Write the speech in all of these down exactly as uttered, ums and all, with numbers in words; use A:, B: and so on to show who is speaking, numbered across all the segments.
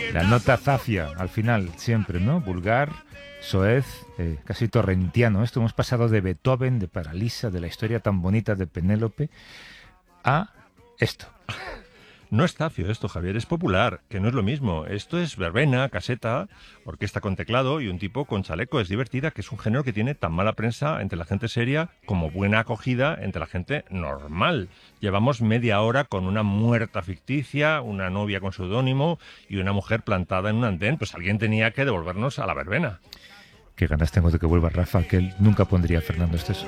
A: La nota zafia al final, siempre, ¿no? Vulgar, soez, eh, casi torrentiano. Esto hemos pasado de Beethoven, de Paralisa, de la historia tan bonita de Penélope, a esto.
B: No es zafio esto, Javier, es popular, que no es lo mismo. Esto es verbena, caseta, orquesta con teclado y un tipo con chaleco. Es divertida, que es un género que tiene tan mala prensa entre la gente seria como buena acogida entre la gente normal. Llevamos media hora con una muerta ficticia, una novia con seudónimo y una mujer plantada en un andén. Pues alguien tenía que devolvernos a la verbena.
A: Qué ganas tengo de que vuelva Rafa, que él nunca pondría a Fernando Esteso.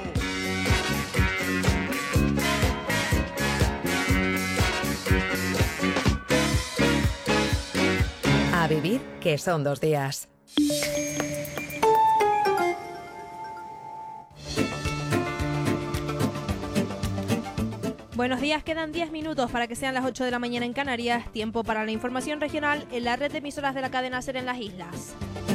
C: A vivir, que son dos días.
D: Buenos días, quedan diez minutos para que sean las ocho de la mañana en Canarias. Tiempo para la información regional en la red de emisoras de la cadena SER en las islas.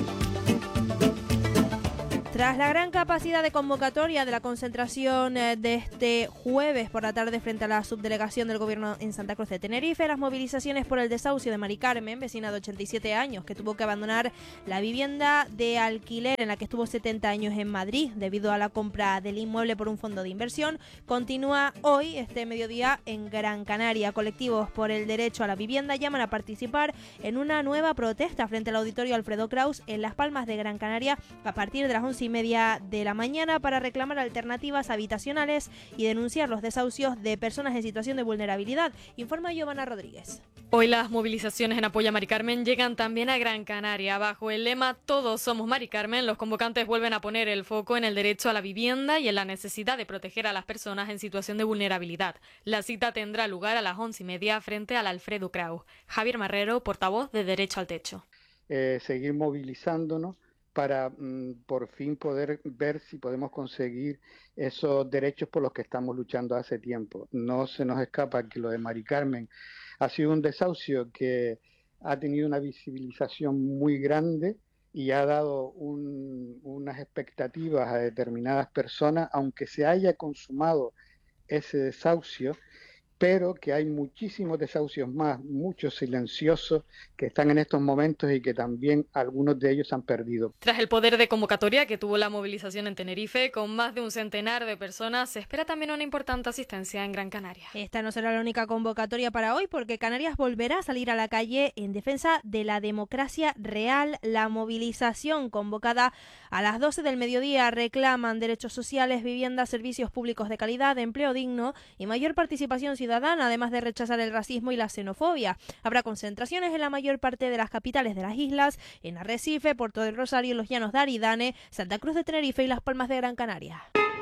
D: Tras la gran capacidad de convocatoria de la concentración de este jueves por la tarde frente a la subdelegación del gobierno en Santa Cruz de Tenerife, las movilizaciones por el desahucio de Mari Carmen, vecina de ochenta y siete años, que tuvo que abandonar la vivienda de alquiler en la que estuvo setenta años en Madrid debido a la compra del inmueble por un fondo de inversión, continúa hoy, este mediodía, en Gran Canaria. Colectivos por el derecho a la vivienda llaman a participar en una nueva protesta frente al auditorio Alfredo Kraus en Las Palmas de Gran Canaria a partir de las once y media de la mañana para reclamar alternativas habitacionales y denunciar los desahucios de personas en situación de vulnerabilidad, informa Giovanna Rodríguez.
E: Hoy las movilizaciones en apoyo a Mari Carmen llegan también a Gran Canaria. Bajo el lema Todos somos Mari Carmen, los convocantes vuelven a poner el foco en el derecho a la vivienda y en la necesidad de proteger a las personas en situación de vulnerabilidad. La cita tendrá lugar a las once y media frente al Alfredo Kraus. Javier Marrero, portavoz de Derecho al Techo.
F: Eh, seguir movilizándonos para mm, por fin poder ver si podemos conseguir esos derechos por los que estamos luchando hace tiempo. No se nos escapa que lo de Mari Carmen ha sido un desahucio que ha tenido una visibilización muy grande y ha dado un, unas expectativas a determinadas personas, aunque se haya consumado ese desahucio, pero que hay muchísimos desahucios más, muchos silenciosos que están en estos momentos y que también algunos de ellos han perdido.
E: Tras el poder de convocatoria que tuvo la movilización en Tenerife, con más de un centenar de personas, se espera también una importante asistencia en Gran Canaria.
D: Esta no será la única convocatoria para hoy, porque Canarias volverá a salir a la calle en defensa de la democracia real. La movilización convocada a las doce del mediodía reclaman derechos sociales, vivienda, servicios públicos de calidad, empleo digno y mayor participación ciudadana. ciudadana, además de rechazar el racismo y la xenofobia. Habrá concentraciones en la mayor parte de las capitales de las islas, en Arrecife, Puerto del Rosario, Los Llanos de Aridane, Santa Cruz de Tenerife y Las Palmas de Gran Canaria.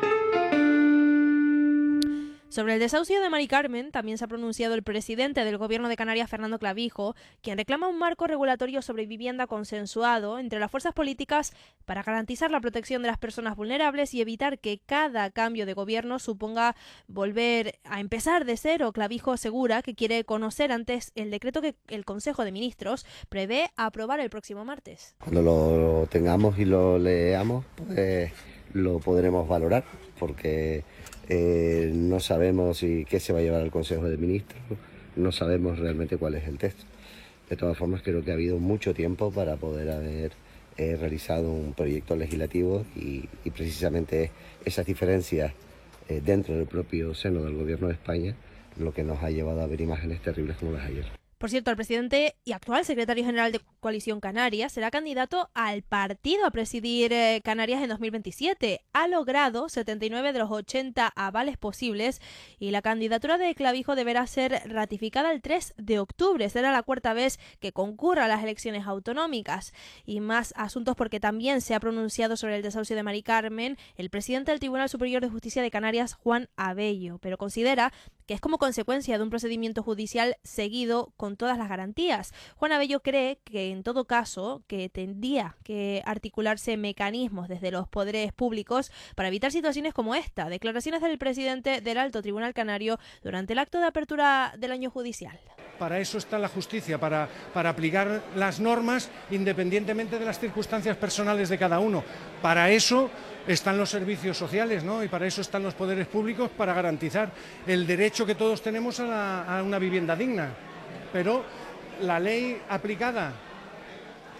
D: Sobre el desahucio de Mari Carmen también se ha pronunciado el presidente del Gobierno de Canarias, Fernando Clavijo, quien reclama un marco regulatorio sobre vivienda consensuado entre las fuerzas políticas para garantizar la protección de las personas vulnerables y evitar que cada cambio de gobierno suponga volver a empezar de cero. Clavijo asegura que quiere conocer antes el decreto que el Consejo de Ministros prevé aprobar el próximo martes.
G: Cuando lo tengamos y lo leamos, pues lo podremos valorar, porque Eh, no sabemos si qué se va a llevar al Consejo de Ministros, no sabemos realmente cuál es el texto. De todas formas, creo que ha habido mucho tiempo para poder haber eh, realizado un proyecto legislativo y, y precisamente esas diferencias eh, dentro del propio seno del Gobierno de España lo que nos ha llevado a ver imágenes terribles como las de ayer.
D: Por cierto, el presidente y actual secretario general de Coalición Canaria será candidato al partido a presidir eh, Canarias en dos mil veintisiete. Ha logrado setenta y nueve de los ochenta avales posibles y la candidatura de Clavijo deberá ser ratificada el tres de octubre. Será la cuarta vez que concurra a las elecciones autonómicas. Y más asuntos, porque también se ha pronunciado sobre el desahucio de Mari Carmen el presidente del Tribunal Superior de Justicia de Canarias, Juan Abello, pero considera que es como consecuencia de un procedimiento judicial seguido con todas las garantías. Juan Abello cree que, en todo caso, que tendría que articularse mecanismos desde los poderes públicos para evitar situaciones como esta. Declaraciones del presidente del Alto Tribunal Canario durante el acto de apertura del año judicial.
H: Para eso está la justicia, para, para aplicar las normas independientemente de las circunstancias personales de cada uno. Para eso están los servicios sociales, ¿no? Y para eso están los poderes públicos, para garantizar el derecho que todos tenemos a, la, a una vivienda digna. Pero la ley aplicada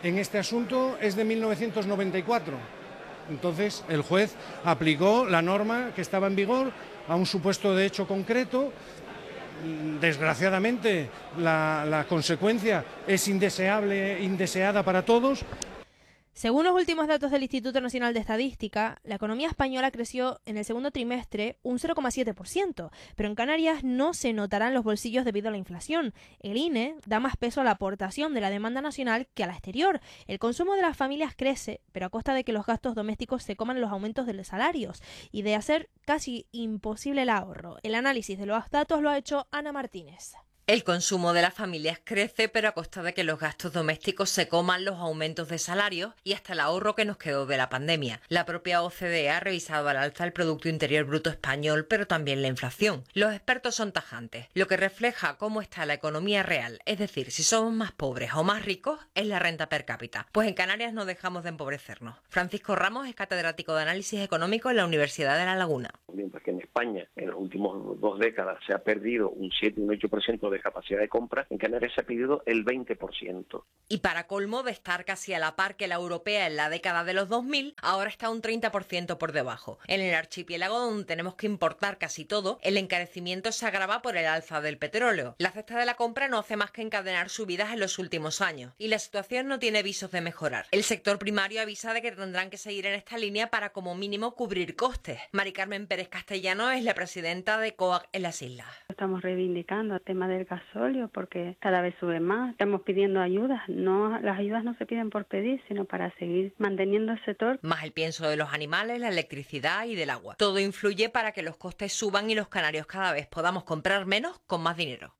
H: en este asunto es de mil novecientos noventa y cuatro. Entonces, el juez aplicó la norma que estaba en vigor a un supuesto de hecho concreto. Desgraciadamente, la, la consecuencia es indeseable, indeseada para todos.
D: Según los últimos datos del Instituto Nacional de Estadística, la economía española creció en el segundo trimestre un cero coma siete por ciento, pero en Canarias no se notarán los bolsillos debido a la inflación. El I N E da más peso a la aportación de la demanda nacional que a la exterior. El consumo de las familias crece, pero a costa de que los gastos domésticos se coman los aumentos de los salarios y de hacer casi imposible el ahorro. El análisis de los datos lo ha hecho Ana Martínez.
I: El consumo de las familias crece, pero a costa de que los gastos domésticos se coman los aumentos de salarios y hasta el ahorro que nos quedó de la pandemia. La propia O C D E ha revisado al alza el Producto Interior Bruto español, pero también la inflación. Los expertos son tajantes. Lo que refleja cómo está la economía real, es decir, si somos más pobres o más ricos, es la renta per cápita. Pues en Canarias no dejamos de empobrecernos. Francisco Ramos es catedrático de Análisis Económico en la Universidad de La Laguna.
J: Mientras que en España, en las últimas dos décadas, se ha perdido un siete y un ocho por ciento de capacidad de compra, en Canarias se ha perdido el veinte por ciento.
I: Y para colmo de estar casi a la par que la europea en la década de los dos mil, ahora está un treinta por ciento por debajo. En el archipiélago, donde tenemos que importar casi todo, el encarecimiento se agrava por el alza del petróleo. La cesta de la compra no hace más que encadenar subidas en los últimos años, y la situación no tiene visos de mejorar. El sector primario avisa de que tendrán que seguir en esta línea para como mínimo cubrir costes. Mari Carmen Pérez Castellano es la presidenta de COAG en las islas.
K: Estamos reivindicando el tema del gasóleo porque cada vez sube más. Estamos pidiendo ayudas. No, las ayudas no se piden por pedir, sino para seguir manteniendo el sector.
I: Más el pienso de los animales, la electricidad y del agua. Todo influye para que los costes suban y los canarios cada vez podamos comprar menos con más dinero.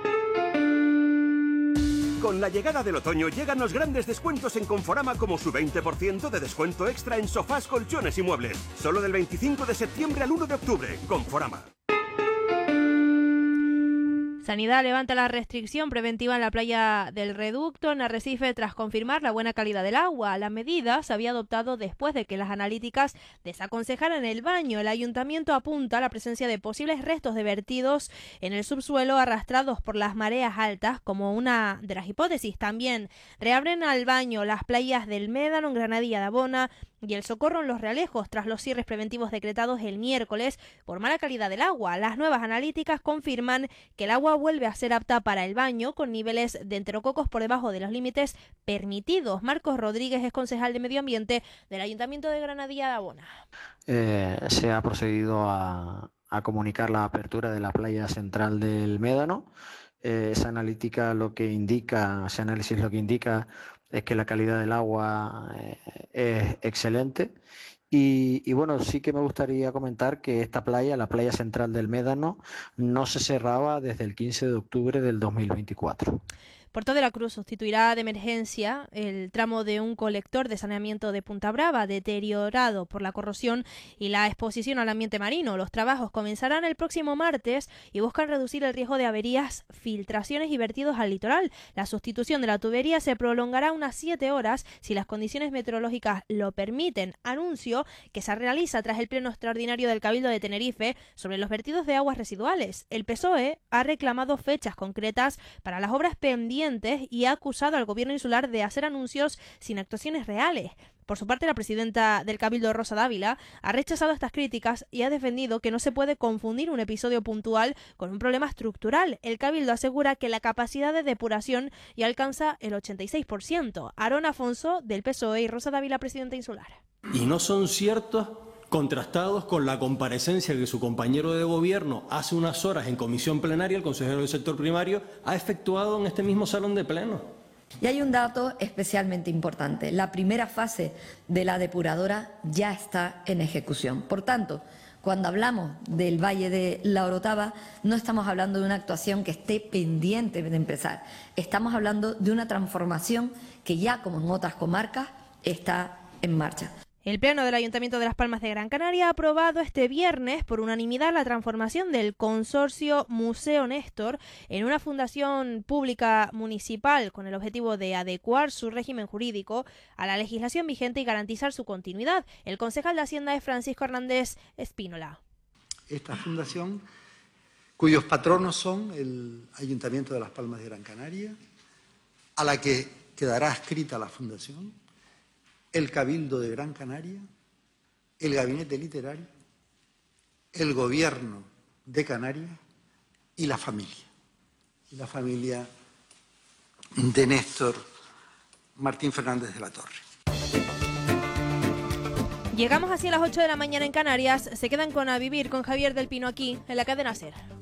L: Con la llegada del otoño llegan los grandes descuentos en Conforama, como su veinte por ciento de descuento extra en sofás, colchones y muebles. Solo del veinticinco de septiembre al uno de octubre. Conforama.
D: Sanidad levanta la restricción preventiva en la playa del Reducto, en Arrecife, tras confirmar la buena calidad del agua. La medida se había adoptado después de que las analíticas desaconsejaran el baño. El ayuntamiento apunta a la presencia de posibles restos de vertidos en el subsuelo arrastrados por las mareas altas como una de las hipótesis. También reabren al baño las playas del Médano, en Granadilla de Abona, y el Socorro en Los Realejos, tras los cierres preventivos decretados el miércoles por mala calidad del agua. Las nuevas analíticas confirman que el agua vuelve a ser apta para el baño, con niveles de enterococos por debajo de los límites permitidos. Marcos Rodríguez es concejal de Medio Ambiente del Ayuntamiento de Granadilla de Abona.
M: Eh, se ha procedido a, a comunicar la apertura de la playa central del Médano. Eh, esa analítica lo que indica, ese análisis lo que indica es que la calidad del agua eh, es excelente. Y, y bueno, sí que me gustaría comentar que esta playa, la playa central del Médano, no se cerraba desde el quince de octubre del dos mil veinticuatro.
D: Puerto de la Cruz sustituirá de emergencia el tramo de un colector de saneamiento de Punta Brava, deteriorado por la corrosión y la exposición al ambiente marino. Los trabajos comenzarán el próximo martes y buscan reducir el riesgo de averías, filtraciones y vertidos al litoral. La sustitución de la tubería se prolongará unas siete horas si las condiciones meteorológicas lo permiten. Anuncio que se realiza tras el pleno extraordinario del Cabildo de Tenerife sobre los vertidos de aguas residuales. El P S O E ha reclamado fechas concretas para las obras pendientes y ha acusado al gobierno insular de hacer anuncios sin actuaciones reales. Por su parte, la presidenta del Cabildo, Rosa Dávila, ha rechazado estas críticas y ha defendido que no se puede confundir un episodio puntual con un problema estructural. El Cabildo asegura que la capacidad de depuración ya alcanza el ochenta y seis por ciento. Aarón Afonso, del P S O E, y Rosa Dávila, presidenta insular.
N: Y no son ciertos, contrastados con la comparecencia que su compañero de gobierno hace unas horas en comisión plenaria, el consejero del sector primario, ha efectuado en este mismo salón de pleno.
O: Y hay un dato especialmente importante. La primera fase de la depuradora ya está en ejecución. Por tanto, cuando hablamos del Valle de la Orotava, no estamos hablando de una actuación que esté pendiente de empezar. Estamos hablando de una transformación que ya, como en otras comarcas, está en marcha.
D: El Pleno del Ayuntamiento de Las Palmas de Gran Canaria ha aprobado este viernes por unanimidad la transformación del consorcio Museo Néstor en una fundación pública municipal con el objetivo de adecuar su régimen jurídico a la legislación vigente y garantizar su continuidad. El concejal de Hacienda es Francisco Hernández Espínola.
P: Esta fundación, cuyos patronos son el Ayuntamiento de Las Palmas de Gran Canaria, a la que quedará adscrita a la Fundación, el Cabildo de Gran Canaria, el Gabinete Literario, el Gobierno de Canarias y la familia. Y la familia de Néstor Martín Fernández de la Torre.
D: Llegamos así a las ocho de la mañana en Canarias. Se quedan con A Vivir con Javier del Pino aquí en la cadena SER.